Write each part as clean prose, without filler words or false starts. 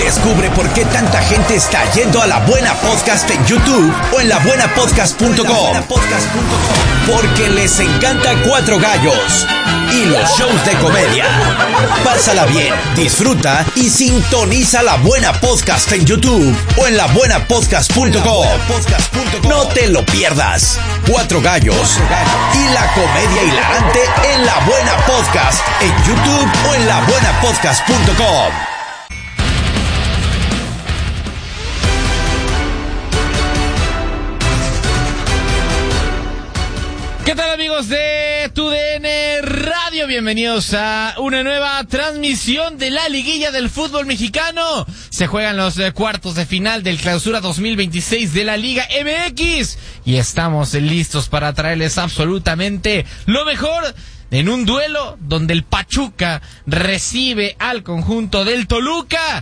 Descubre por qué tanta gente está yendo a La Buena Podcast en YouTube o en labuenapodcast.com. Porque les encanta Cuatro Gallos y los shows de comedia. Pásala bien, disfruta y sintoniza La Buena Podcast en YouTube o en labuenapodcast.com. No te lo pierdas. Cuatro Gallos y la comedia hilarante en La Buena Podcast en YouTube o en labuenapodcast.com. ¿Qué tal, amigos de TUDN Radio? Bienvenidos a una nueva transmisión de la liguilla del fútbol mexicano. Se juegan los cuartos de final del Clausura 2026 de la Liga MX y estamos listos para traerles absolutamente lo mejor en un duelo donde el Pachuca recibe al conjunto del Toluca.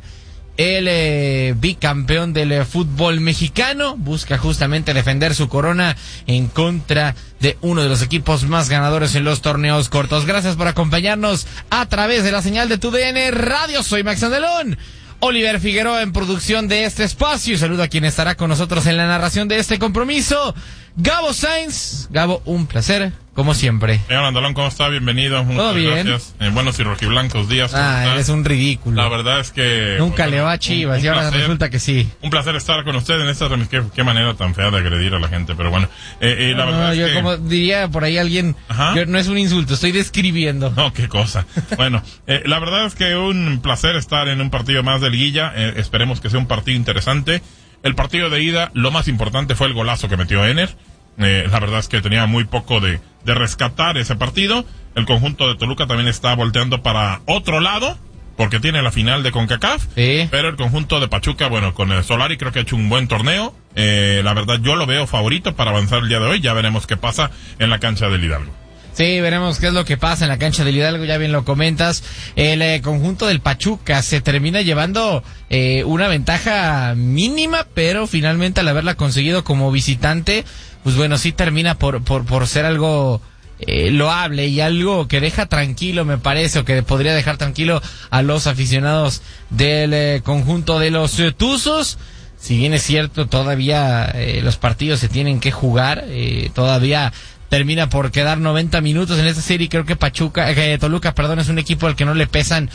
El bicampeón del fútbol mexicano busca justamente defender su corona en contra de uno de los equipos más ganadores en los torneos cortos. Gracias por acompañarnos a través de la señal de TUDN Radio. Soy Max Andelón. Oliver Figueroa en producción de este espacio. Y saludo a quien estará con nosotros en la narración de este compromiso, Gabo Sainz. Gabo, un placer, como siempre. Señor Andalón, ¿cómo está? Bienvenido. Muchas gracias. Buenos y rojiblancos días. Eres un ridículo. La verdad es que... Nunca le va a Chivas y ahora resulta que sí. Un placer estar con usted en esta transmisión. Qué manera tan fea de agredir a la gente, pero bueno. La verdad es yo que... como diría por ahí alguien, no es un insulto, estoy describiendo. No, qué cosa. Bueno, la verdad es que un placer estar en un partido más de liguilla. Esperemos que sea un partido interesante. El partido de ida, lo más importante fue el golazo que metió Ener. La verdad es que tenía muy poco de rescatar ese partido. El conjunto de Toluca también está volteando para otro lado, porque tiene la final de CONCACAF. Sí. Pero el conjunto de Pachuca, bueno, con el Solari creo que ha hecho un buen torneo. La verdad yo lo veo favorito para avanzar el día de hoy. Ya veremos qué pasa en la cancha del Hidalgo. Sí, veremos qué es lo que pasa en la cancha del Hidalgo, ya bien lo comentas. El conjunto del Pachuca se termina llevando una ventaja mínima, pero finalmente al haberla conseguido como visitante, pues bueno, sí termina por ser algo loable y algo que deja tranquilo, me parece, o que podría dejar tranquilo a los aficionados del conjunto de los Tuzos. Si bien es cierto, todavía los partidos se tienen que jugar, todavía termina por quedar 90 minutos en esta serie. Creo que Toluca, es un equipo al que no le pesan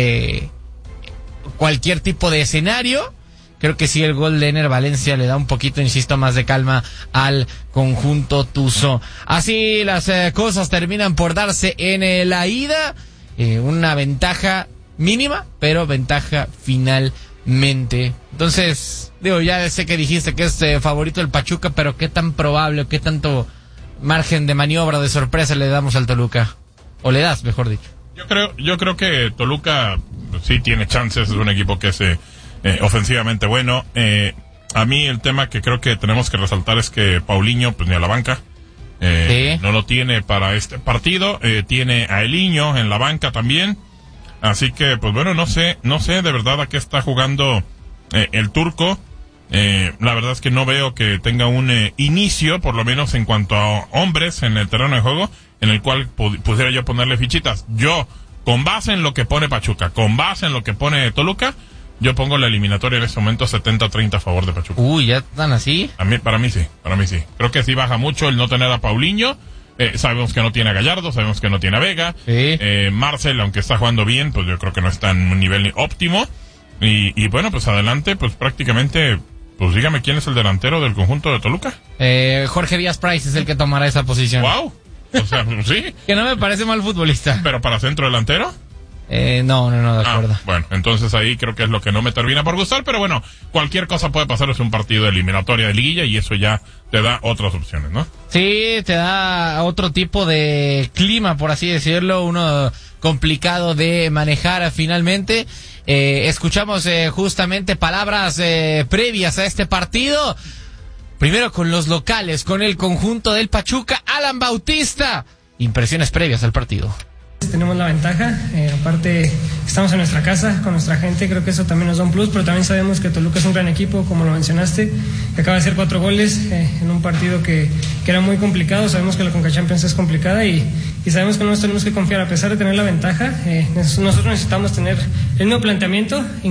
cualquier tipo de escenario. Creo que sí, el gol de Ener Valencia le da un poquito, insisto, más de calma al conjunto tuzo. Así las cosas terminan por darse en la ida. Una ventaja mínima, pero ventaja finalmente. Entonces, ya sé que dijiste que es favorito el Pachuca, pero ¿qué tan probable, qué tanto margen de maniobra o de sorpresa le damos al Toluca? O le das, mejor dicho. Yo creo que Toluca sí tiene chances, es un equipo que es ofensivamente bueno. A mí el tema que creo que tenemos que resaltar es que Paulinho, pues ni a la banca, ¿Sí? No lo tiene para este partido. Tiene a Eliño en la banca también. Así que, pues bueno, no sé de verdad a qué está jugando el turco. La verdad es que no veo que tenga un inicio, por lo menos en cuanto a hombres en el terreno de juego, en el cual pudiera yo ponerle fichitas. Yo, con base en lo que pone Pachuca, con base en lo que pone Toluca, yo pongo la eliminatoria en este momento 70-30 a favor de Pachuca. ¿Ya están así? Para mí sí. Creo que sí baja mucho el no tener a Paulinho. Sabemos que no tiene a Gallardo, sabemos que no tiene a Vega. Sí. Marcel, aunque está jugando bien, pues yo creo que no está en un nivel óptimo. Y bueno, pues adelante, pues prácticamente... Pues dígame quién es el delantero del conjunto de Toluca. Jorge Díaz Price es el que tomará esa posición. ¡Wow! O sea, sí. Que no me parece mal futbolista. ¿Pero para centro delantero? No, de acuerdo. Bueno, entonces ahí creo que es lo que no me termina por gustar, pero bueno, cualquier cosa puede pasar, es un partido de eliminatoria de liguilla y eso ya te da otras opciones, ¿no? Sí, te da otro tipo de clima, por así decirlo, uno complicado de manejar finalmente. Escuchamos justamente palabras previas a este partido. Primero con los locales, con el conjunto del Pachuca, Alan Bautista. Impresiones previas al partido. Tenemos la ventaja, aparte estamos en nuestra casa, con nuestra gente, creo que eso también nos da un plus, pero también sabemos que Toluca es un gran equipo, como lo mencionaste, que acaba de hacer 4 goles en un partido que era muy complicado. Sabemos que la Conca Champions es complicada y sabemos que no nos tenemos que confiar, a pesar de tener la ventaja. Nosotros necesitamos tener el mismo planteamiento,